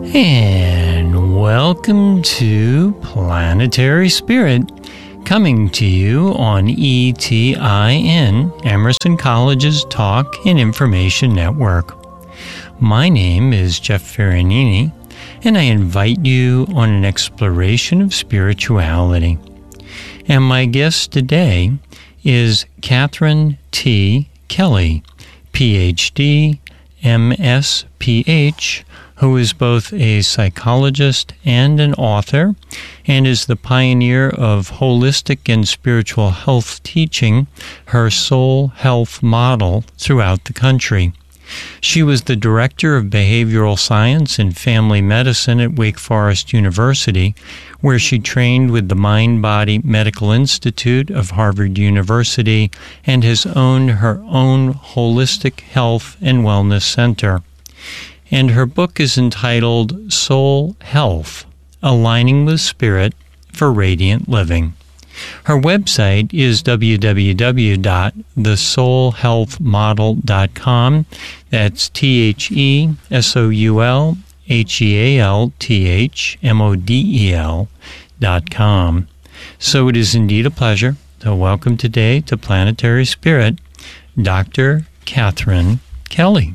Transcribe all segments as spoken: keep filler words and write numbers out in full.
And welcome to Planetary Spirit, coming to you on E T I N, Emerson College's Talk and Information Network. My name is Jeff Ferranini, and I invite you on an exploration of spirituality. And my guest today is Catherine T. Kelly, P H D, M S P H, who is both a psychologist and an author, and is the pioneer of holistic and spiritual health teaching, her soul health model, throughout the country. She was the director of behavioral science and family medicine at Wake Forest University, where she trained with the Mind Body Medical Institute of Harvard University and has owned her own holistic health and wellness center. And her book is entitled Soul Health, Aligning with Spirit for Radiant Living. Her website is w w w dot the soul health model dot com. That's T H E S O U L H E A L T H M O D E L dot com. So it is indeed a pleasure to welcome today to Planetary Spirit, Doctor Catherine Kelly.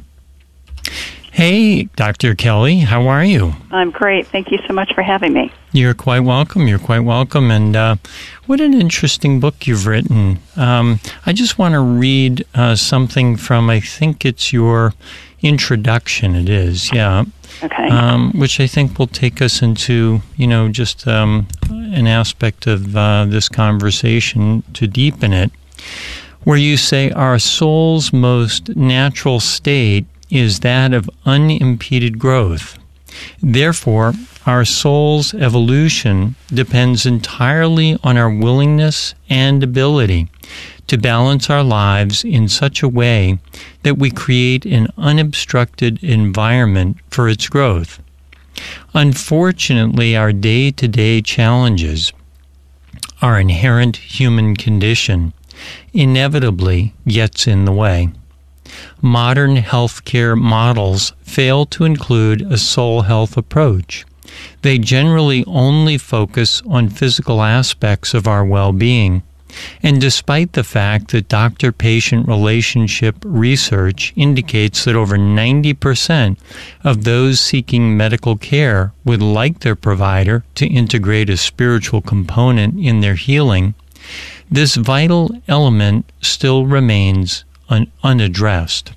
Hey, Doctor Kelly, how are you? I'm great. Thank you so much for having me. You're quite welcome. You're quite welcome. And uh, what an interesting book you've written. Um, I just want to read uh, something from, I think it's your introduction. It is, yeah. Okay. Um, which I think will take us into, you know, just um, an aspect of uh, this conversation to deepen it, where you say our soul's most natural state is that of unimpeded growth. Therefore, our soul's evolution depends entirely on our willingness and ability to balance our lives in such a way that we create an unobstructed environment for its growth. Unfortunately, our day-to-day challenges, our inherent human condition, inevitably gets in the way. Modern healthcare models fail to include a soul health approach. They generally only focus on physical aspects of our well-being. And despite the fact that doctor-patient relationship research indicates that over ninety percent of those seeking medical care would like their provider to integrate a spiritual component in their healing, this vital element still remains un- unaddressed.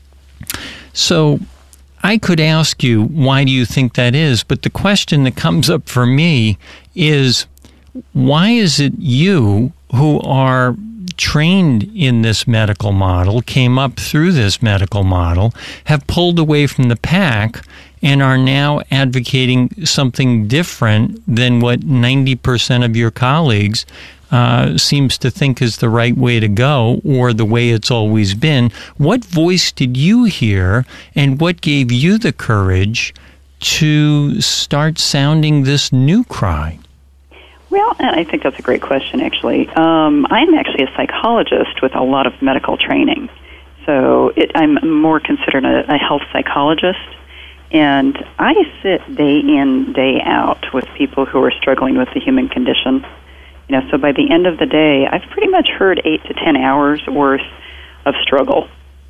So I could ask you, why do you think that is? But the question that comes up for me is, why is it you who are trained in this medical model, came up through this medical model, have pulled away from the pack and are now advocating something different than what ninety percent of your colleagues uh, seems to think is the right way to go, or the way it's always been? What voice did you hear, and what gave you the courage to start sounding this new cry? Well, and I think that's a great question, actually. Um, I'm actually a psychologist with a lot of medical training. So it, I'm more considered a, a health psychologist. And I sit day in, day out with people who are struggling with the human condition. You know, so by the end of the day, I've pretty much heard eight to ten hours worth of struggle.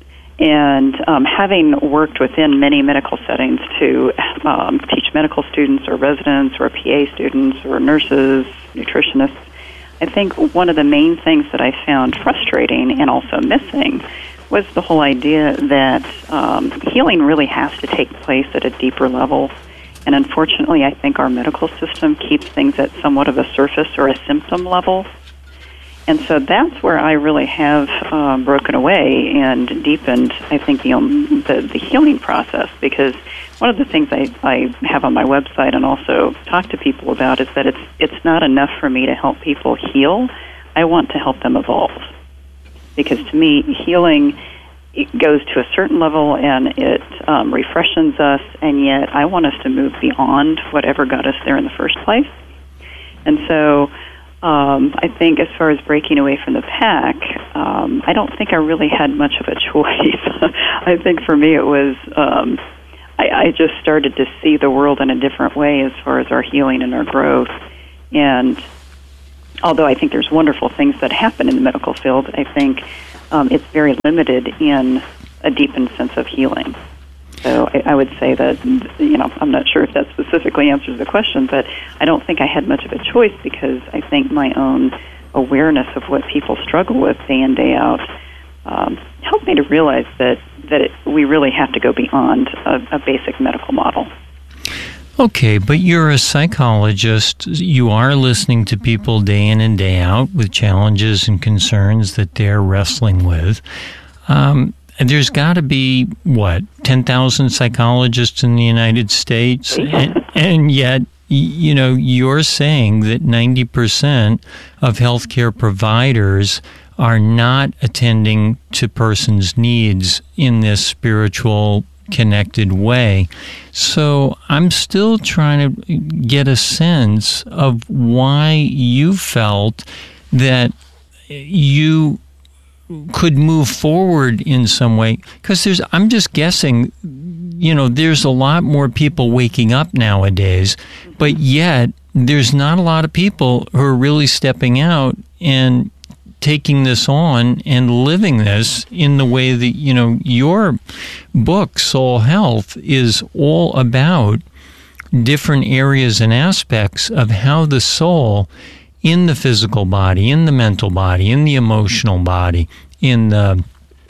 And um, having worked within many medical settings to um, teach medical students or residents or P A students or nurses, nutritionists, I think one of the main things that I found frustrating and also missing was the whole idea that um, healing really has to take place at a deeper level. And unfortunately, I think our medical system keeps things at somewhat of a surface or a symptom level. And so that's where I really have um, broken away and deepened, I think, the, um, the the healing process. Because one of the things I, I have on my website and also talk to people about is that it's it's not enough for me to help people heal. I want to help them evolve. Because to me, healing, it goes to a certain level and it um, refreshes us, and yet I want us to move beyond whatever got us there in the first place. And so Um, I think as far as breaking away from the pack, um, I don't think I really had much of a choice. I think for me it was um, I, I just started to see the world in a different way as far as our healing and our growth. And although I think there's wonderful things that happen in the medical field, I think um, it's very limited in a deepened sense of healing. So I, I would say that, you know, I'm not sure if that specifically answers the question, but I don't think I had much of a choice, because I think my own awareness of what people struggle with day in, day out um, helped me to realize that, that it, we really have to go beyond a, a basic medical model. Okay, but you're a psychologist. You are listening to people day in and day out with challenges and concerns that they're wrestling with. Um, and there's got to be, what, ten thousand psychologists in the United States? And, and yet, you know, you're saying that ninety percent of healthcare providers are not attending to persons' needs in this spiritual connected way. So I'm still trying to get a sense of why you felt that you could move forward in some way. Because there's, I'm just guessing, you know, there's a lot more people waking up nowadays, but yet there's not a lot of people who are really stepping out and taking this on and living this in the way that, you know, your book, Soul Health, is all about different areas and aspects of how the soul in the physical body, in the mental body, in the emotional body, in the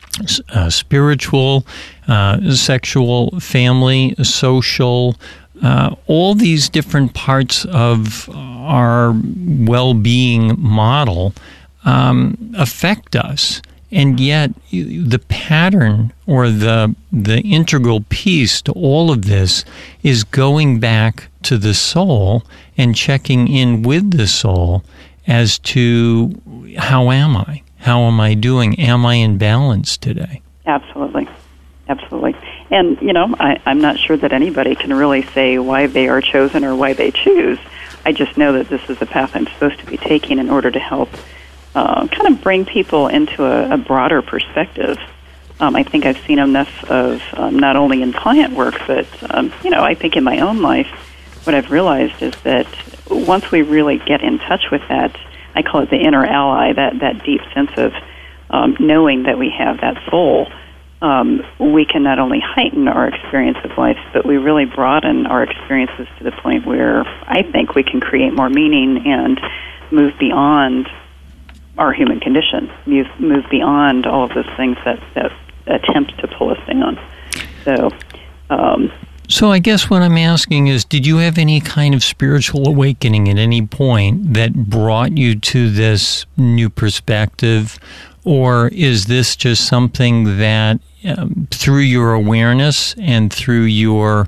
uh, spiritual, uh, sexual, family, social, uh, all these different parts of our well-being model Um, affect us, and yet the pattern or the the integral piece to all of this is going back to the soul and checking in with the soul as to how am I? How am I doing? Am I in balance today? Absolutely. Absolutely. And, you know, I, I'm not sure that anybody can really say why they are chosen or why they choose. I just know that this is the path I'm supposed to be taking in order to help Uh, kind of bring people into a, a broader perspective. Um, I think I've seen enough of um, not only in client work, but, um, you know, I think in my own life, what I've realized is that once we really get in touch with that, I call it the inner ally, that, that deep sense of um, knowing that we have that soul, um, we can not only heighten our experience of life, but we really broaden our experiences to the point where I think we can create more meaning and move beyond our human condition, move, move beyond all of those things that, that attempt to pull us down. So, um, so I guess what I'm asking is, did you have any kind of spiritual awakening at any point that brought you to this new perspective, or is this just something that um, through your awareness and through your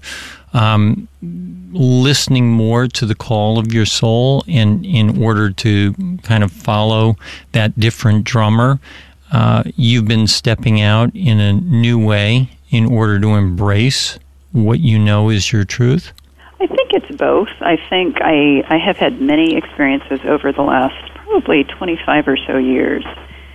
um, listening more to the call of your soul in, in order to kind of follow that different drummer, uh, you've been stepping out in a new way in order to embrace what you know is your truth? I think it's both. I think I, I have had many experiences over the last probably twenty-five or so years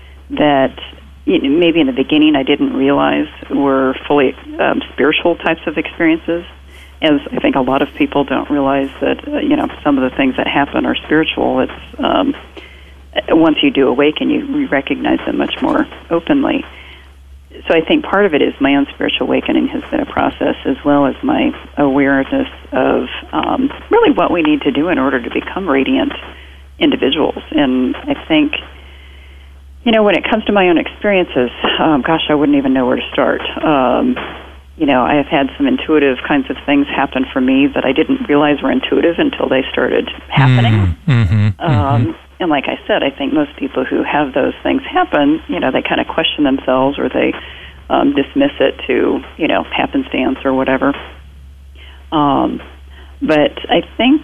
that, you know, maybe in the beginning I didn't realize were fully um, spiritual types of experiences. As I think a lot of people don't realize that, uh, you know, some of the things that happen are spiritual. It's um, once you do awaken, you, you recognize them much more openly. So I think part of it is my own spiritual awakening has been a process, as well as my awareness of um, really what we need to do in order to become radiant individuals. And I think, you know, when it comes to my own experiences, um, gosh, I wouldn't even know where to start. Um, You know, I have had some intuitive kinds of things happen for me that I didn't realize were intuitive until they started happening. Mm-hmm, um, mm-hmm. And like I said, I think most people who have those things happen, you know, they kind of question themselves, or they um, dismiss it to, you know, happenstance or whatever. Um, but I think,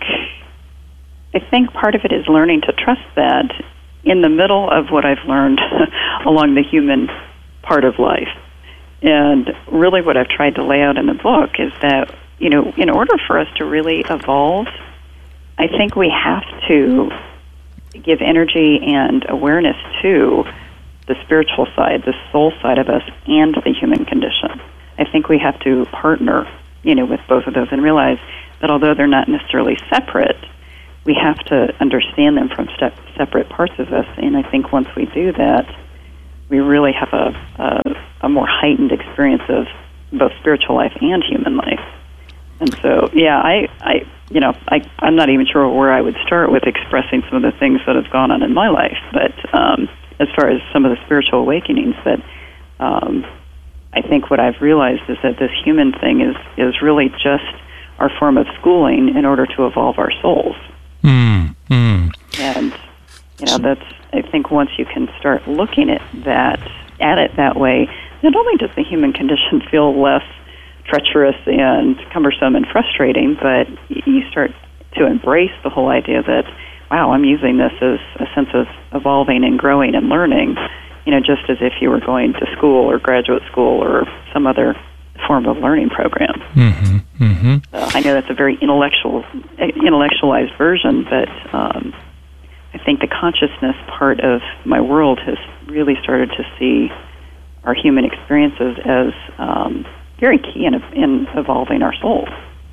I think part of it is learning to trust that in the middle of what I've learned along the human part of life. And really what I've tried to lay out in the book is that, you know, in order for us to really evolve, I think we have to give energy and awareness to the spiritual side, the soul side of us, and the human condition. I think we have to partner you know, with both of those and realize that although they're not necessarily separate, we have to understand them from step, separate parts of us. And I think once we do that, we really have a, a, a more heightened experience of both spiritual life and human life. And so, yeah, I, I you know, I, I'm not even sure where I would start with expressing some of the things that have gone on in my life. But um, as far as some of the spiritual awakenings, that um, I think what I've realized is that this human thing is, is really just our form of schooling in order to evolve our souls. Mm, mm. And, you know, that's, I think once you can start looking at that, at it that way, not only does the human condition feel less treacherous and cumbersome and frustrating, but you start to embrace the whole idea that, wow, I'm using this as a sense of evolving and growing and learning, you know, just as if you were going to school or graduate school or some other form of learning program. Mm-hmm, mm-hmm. So I know that's a very intellectual, intellectualized version, but um, I think the consciousness part of my world has really started to see our human experiences as um, very key in, in evolving our souls.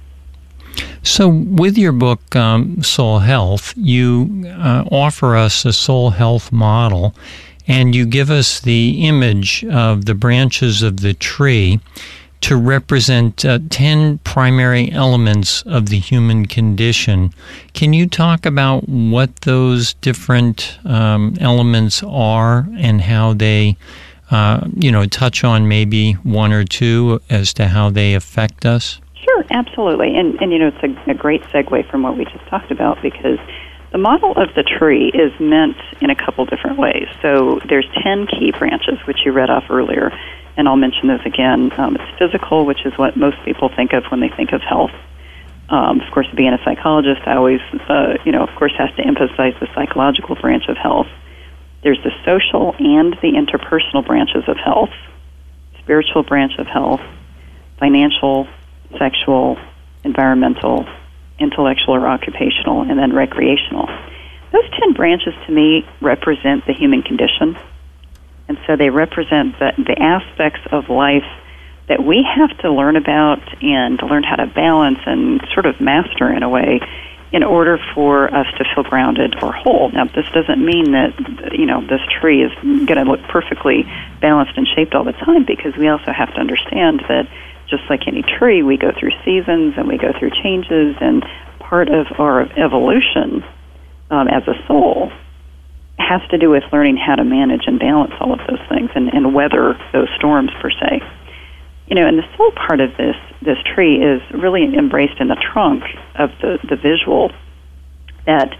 So with your book, um, Soul Health, you uh, offer us a soul health model, and you give us the image of the branches of the tree to represent uh, ten primary elements of the human condition. Can you talk about what those different um, elements are and how they, uh, you know, touch on maybe one or two as to how they affect us? Sure, absolutely. And, and you know, it's a, a great segue from what we just talked about, because the model of the tree is meant in a couple different ways. So there's ten key branches, which you read off earlier, and I'll mention those again. Um, it's physical, which is what most people think of when they think of health. Um, of course, being a psychologist, I always, uh, you know, of course, has to emphasize the psychological branch of health. There's the social and the interpersonal branches of health, spiritual branch of health, financial, sexual, environmental, intellectual or occupational, and then recreational. Those ten branches, to me, represent the human condition. And so they represent the, the aspects of life that we have to learn about and to learn how to balance and sort of master in a way in order for us to feel grounded or whole. Now, this doesn't mean that, you know, this tree is going to look perfectly balanced and shaped all the time, because we also have to understand that just like any tree, we go through seasons and we go through changes, and part of our evolution um, as a soul has to do with learning how to manage and balance all of those things and, and weather those storms, per se. You know, and the soul part of this this tree is really embraced in the trunk of the, the visual, that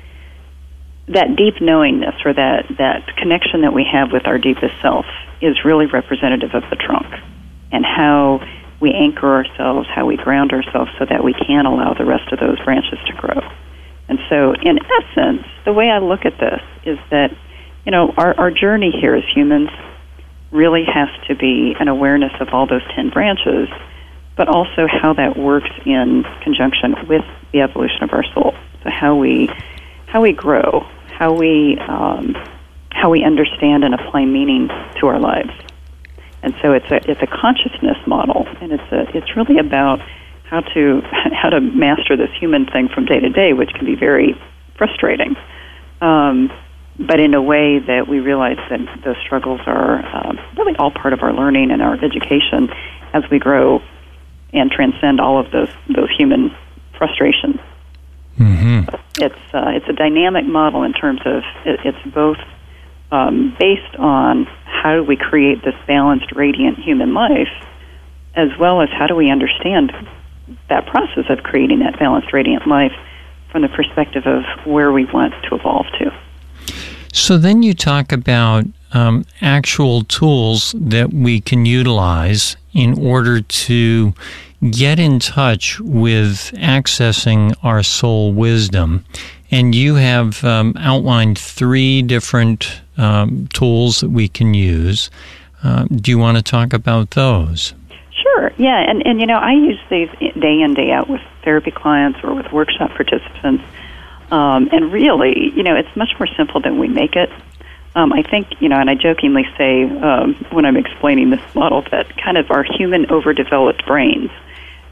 that deep knowingness, or that, that connection that we have with our deepest self, is really representative of the trunk, and how we anchor ourselves, how we ground ourselves so that we can allow the rest of those branches to grow. And so, in essence, the way I look at this is that, you know, our, our journey here as humans really has to be an awareness of all those ten branches, but also how that works in conjunction with the evolution of our soul. So how we how we grow, how we um, how we understand and apply meaning to our lives. And so it's a it's a consciousness model, and it's a it's really about how to how to master this human thing from day to day, which can be very frustrating. Um, but in a way that we realize that those struggles are uh, really all part of our learning and our education as we grow and transcend all of those those human frustrations. Mm-hmm. It's uh, it's a dynamic model in terms of it, it's both um, based on how do we create this balanced, radiant human life, as well as how do we understand that process of creating that balanced, radiant life from the perspective of where we want to evolve to. So then you talk about um, actual tools that we can utilize in order to get in touch with accessing our soul wisdom. And you have um, outlined three different um, tools that we can use. Uh, do you want to talk about those? Sure, yeah, and, and you know, I use these day in, day out with therapy clients or with workshop participants, um, and really, you know, it's much more simple than we make it. Um, I think, you know, and I jokingly say um, when I'm explaining this model that kind of our human overdeveloped brains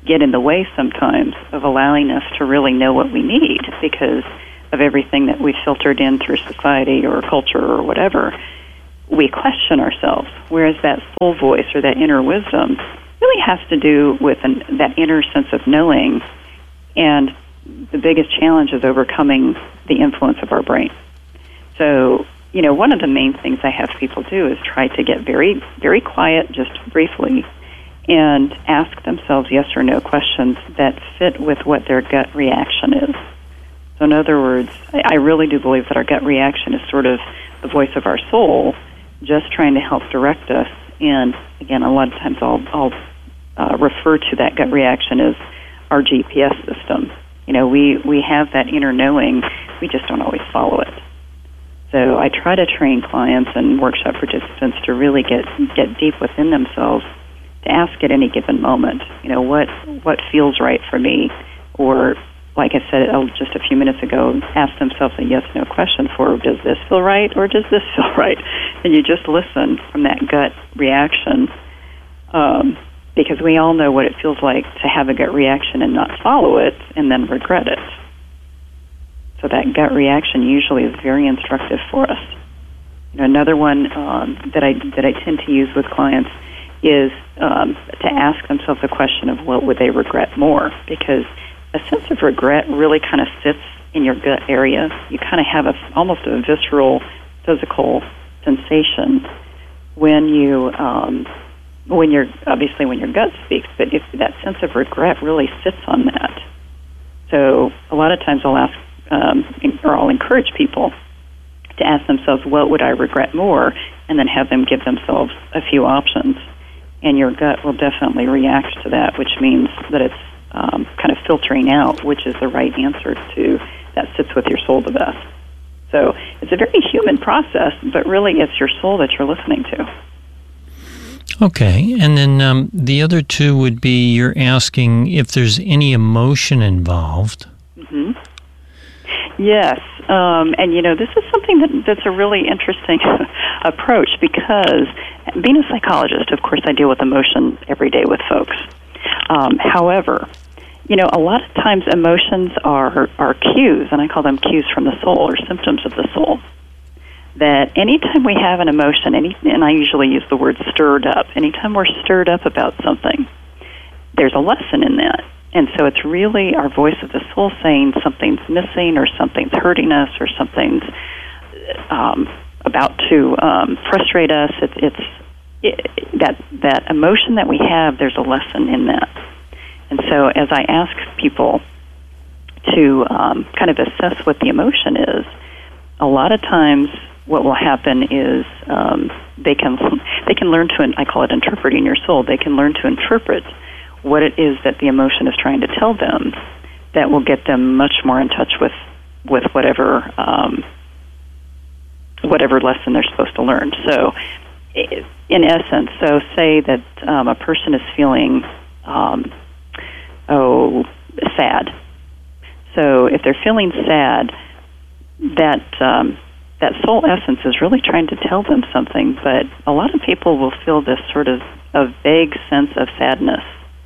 get in the way sometimes of allowing us to really know what we need because of everything that we've filtered in through society or culture or whatever. We question ourselves, whereas that soul voice or that inner wisdom really has to do with an, that inner sense of knowing, and the biggest challenge is overcoming the influence of our brain. So, you know, one of the main things I have people do is try to get very, very quiet, just briefly, and ask themselves yes or no questions that fit with what their gut reaction is. So in other words, I really do believe that our gut reaction is sort of the voice of our soul, just trying to help direct us. And again, a lot of times I'll, I'll uh, refer to that gut reaction as our G P S system. You know, we, we have that inner knowing, we just don't always follow it. So I try to train clients and workshop participants to really get, get deep within themselves, to ask at any given moment, you know, what what feels right for me, or like I said oh, just a few minutes ago, ask themselves a yes/no question for, does this feel right or does this feel right? And you just listen from that gut reaction, um, because we all know what it feels like to have a gut reaction and not follow it and then regret it. So that gut reaction usually is very instructive for us. You know, another one um, that I that I tend to use with clients is um, to ask themselves the question of what would they regret more, because a sense of regret really kind of sits in your gut area. You kind of have a, almost a visceral, physical sensation when you, um, when you're, obviously when your gut speaks, but if that sense of regret really sits on that. So a lot of times I'll ask, um, or I'll encourage people to ask themselves, what would I regret more, and then have them give themselves a few options. And your gut will definitely react to that, which means that it's um, kind of filtering out which is the right answer to that sits with your soul the best. So it's a very human process, but really it's your soul that you're listening to. Okay, and then um, the other two would be you're asking if there's any emotion involved. Mm-hmm. Yes, um, and you know, this is something that, that's a really interesting approach, because being a psychologist, of course, I deal with emotion every day with folks. Um, however, you know, a lot of times emotions are, are cues, and I call them cues from the soul or symptoms of the soul. That anytime we have an emotion, any, and I usually use the word stirred up, anytime we're stirred up about something, there's a lesson in that. And so it's really our voice of the soul saying something's missing, or something's hurting us, or something's um, about to um, frustrate us. It's, it's it, that that emotion that we have, there's a lesson in that. And so as I ask people to um, kind of assess what the emotion is, a lot of times what will happen is um, they can they can learn to, I call it interpreting your soul, they can learn to interpret what it is that the emotion is trying to tell them, that will get them much more in touch with with whatever um, whatever lesson they're supposed to learn. So, in essence, so say that um, a person is feeling um, oh sad. So if they're feeling sad, that um, that soul essence is really trying to tell them something. But a lot of people will feel this sort of a vague sense of sadness.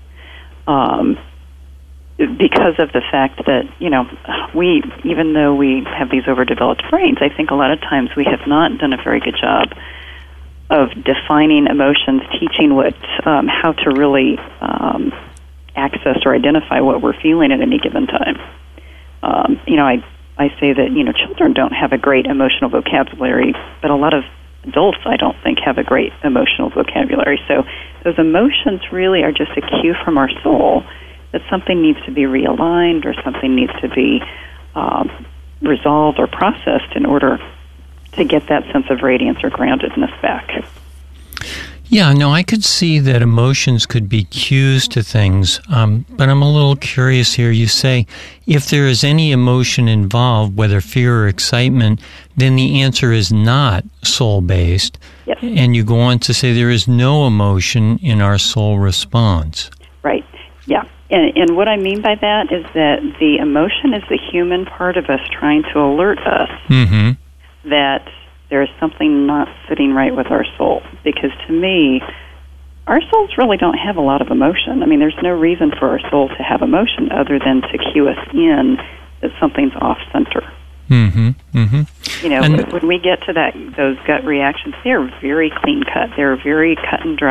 Um, because of the fact that, you know, we, even though we have these overdeveloped brains, I think a lot of times we have not done a very good job of defining emotions, teaching what, um, how to really um, access or identify what we're feeling at any given time. Um, you know, I, I say that, you know, children don't have a great emotional vocabulary, but a lot of adults, I don't think, have a great emotional vocabulary. So those emotions really are just a cue from our soul that something needs to be realigned, or something needs to be um, resolved or processed in order to get that sense of radiance or groundedness back. Yeah, no, I could see that emotions could be cues to things, um, but I'm a little curious here. You say if there is any emotion involved, whether fear or excitement, then the answer is not soul-based. Yes. And you go on to say there is no emotion in our soul response. Right, yeah. And, and what I mean by that is that the emotion is the human part of us trying to alert us mm-hmm. that there is something not sitting right with our soul. Because to me, our souls really don't have a lot of emotion. I mean, there's no reason for our soul to have emotion other than to cue us in that something's off-center. Mm-hmm. Mm-hmm. You know, and when we get to that, those gut reactions, they're very clean-cut. They're very cut and dry.